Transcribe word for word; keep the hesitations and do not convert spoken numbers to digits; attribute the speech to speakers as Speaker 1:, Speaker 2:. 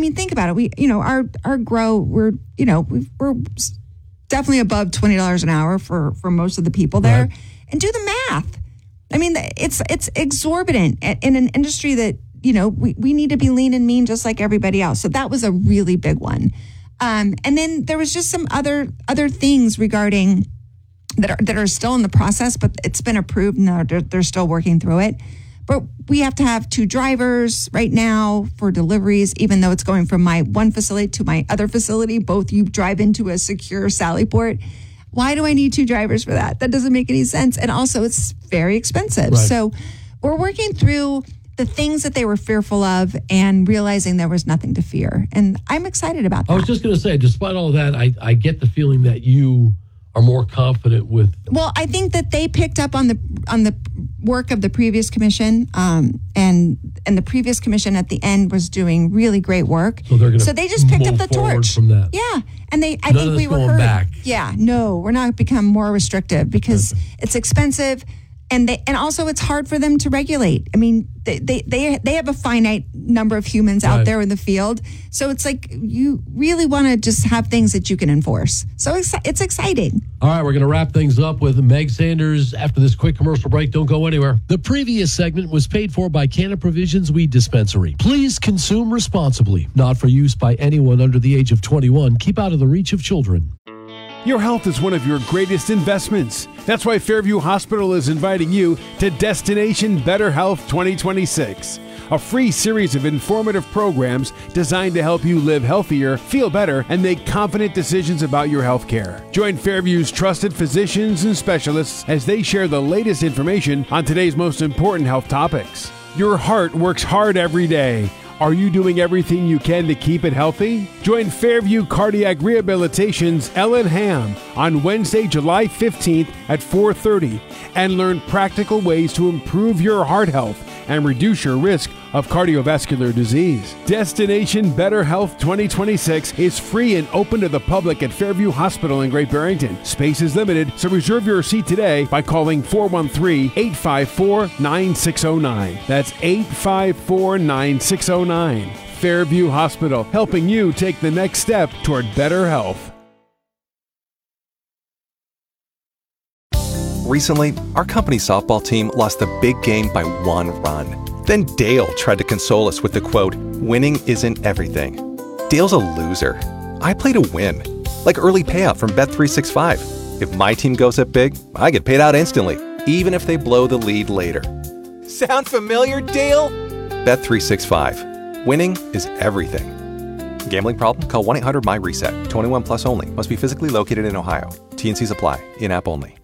Speaker 1: mean, think about it. We, you know, our our grow, we're, you know, we're definitely above twenty dollars an hour for, for most of the people there. Right. And do the math. I mean, it's it's exorbitant in an industry that, you know, we, we need to be lean and mean just like everybody else. So that was a really big one. Um, and then there was just some other other things regarding that are that are still in the process, but it's been approved and they're, they're still working through it. But we have to have two drivers right now for deliveries, even though it's going from my one facility to my other facility. Both you drive into a secure Sallyport. Why do I need two drivers for that? That doesn't make any sense. And also, it's very expensive. Right. So we're working through the things that they were fearful of and realizing there was nothing to fear. And I'm excited about that.
Speaker 2: I was just going to say, despite all of that, I, I get the feeling that you are more confident with.
Speaker 1: Well, I think that they picked up on the on the work of the previous commission, um, and and the previous commission at the end was doing really great work.
Speaker 2: So they're going to
Speaker 1: so they just picked up the torch
Speaker 2: from that.
Speaker 1: Yeah, and they I
Speaker 2: None
Speaker 1: think
Speaker 2: of
Speaker 1: we
Speaker 2: this
Speaker 1: were
Speaker 2: going
Speaker 1: heard.
Speaker 2: Back.
Speaker 1: Yeah, no, we're not become more restrictive because okay. it's expensive. And they, and also it's hard for them to regulate. I mean, they they they, they have a finite number of humans out right. there in the field. So it's like you really want to just have things that you can enforce. So it's, it's exciting.
Speaker 2: All right, we're going to wrap things up with Meg Sanders after this quick commercial break. Don't go anywhere. The previous segment was paid for by Canna Provisions Weed Dispensary. Please consume responsibly. Not for use by anyone under the age of twenty-one. Keep out of the reach of children.
Speaker 3: Your health is one of your greatest investments. That's why Fairview Hospital is inviting you to Destination Better Health twenty twenty-six, a free series of informative programs designed to help you live healthier, feel better, and make confident decisions about your health care. Join Fairview's trusted physicians and specialists as they share the latest information on today's most important health topics. Your heart works hard every day. Are you doing everything you can to keep it healthy? Join Fairview Cardiac Rehabilitation's Ellen Ham on Wednesday, July fifteenth at four thirty and learn practical ways to improve your heart health and reduce your risk of cardiovascular disease. Destination Better Health twenty twenty-six is free and open to the public at Fairview Hospital in Great Barrington. Space is limited, so reserve your seat today by calling four one three, eight five four, nine six zero nine. That's eight five four, nine six zero nine. Fairview Hospital, helping you take the next step toward better health.
Speaker 4: Recently, our company softball team lost the big game by one run. Then Dale tried to console us with the quote, "Winning isn't everything." Dale's a loser. I play to win. Like early payout from Bet three sixty-five. If my team goes up big, I get paid out instantly, even if they blow the lead later. Sound familiar, Dale? Bet three sixty-five. Winning is everything. Gambling problem? Call one eight hundred M Y RESET. twenty-one plus only. Must be physically located in Ohio. T and Cs apply. In-app only.